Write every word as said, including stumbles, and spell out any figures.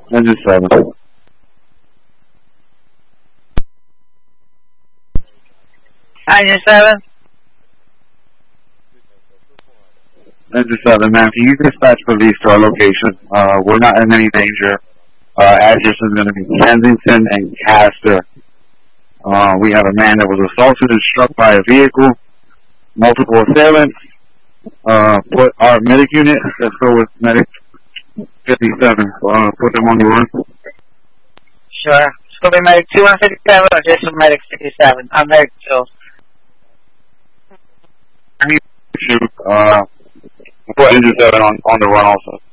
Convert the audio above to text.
Engine seven. Engine seven. Engine seven, man. Can you dispatch police to our location? Uh, we're not in any danger. Uh, address is going to be Kensington and Castor. Uh, we have a man that was assaulted and struck by a vehicle. Multiple assailants. Uh, put our medic unit, let's go with medic fifty-seven. Uh, put them on the run. Sure. It's going to be medic two fifty-seven or just medic fifty-seven? I'm medic two. Shoot. Uh, put engine seven on, on the run also.